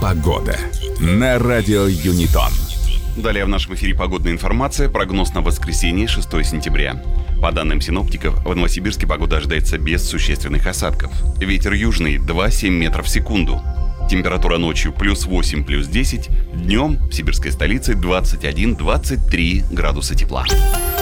Погода на радио Юнитон. Далее в нашем эфире погодная информация. Прогноз на воскресенье, 6 сентября. По данным синоптиков, в Новосибирске погода ожидается без существенных осадков. Ветер южный 2,7 метров в секунду. Температура ночью +8, +10. Днем в сибирской столице 21-23 градуса тепла.